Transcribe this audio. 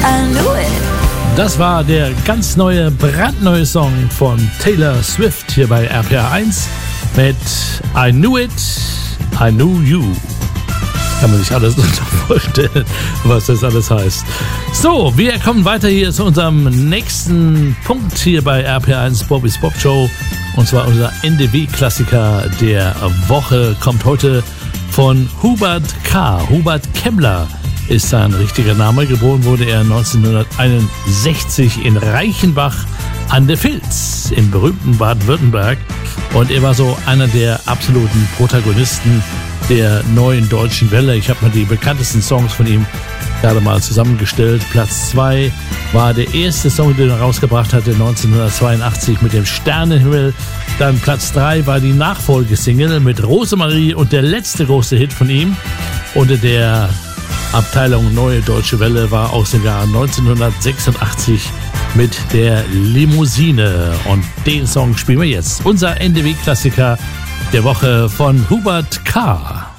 I knew it. Das war der ganz neue, brandneue Song von Taylor Swift hier bei RPR 1 mit I Knew It, I Knew You. Kann man sich alles vorstellen, was das alles heißt. So, wir kommen weiter hier zu unserem nächsten Punkt hier bei RPR 1 Bobby's Bob Show. Und zwar unser NDW-Klassiker der Woche kommt heute von Hubert K. Hubert Kemmler ist sein richtiger Name. Geboren wurde er 1961 in Reichenbach an der Vils im berühmten Baden-Württemberg. Und er war so einer der absoluten Protagonisten der neuen deutschen Welle. Ich habe mal die bekanntesten Songs von ihm gerade mal zusammengestellt. Platz 2 war der erste Song, den er rausgebracht hatte, 1982 mit dem Sternenhimmel. Dann Platz 3 war die Nachfolgesingle mit Rosemarie und der letzte große Hit von ihm unter der Abteilung Neue Deutsche Welle war aus dem Jahr 1986 mit der Limousine. Und den Song spielen wir jetzt. Unser NDW-Klassiker der Woche von Hubert K.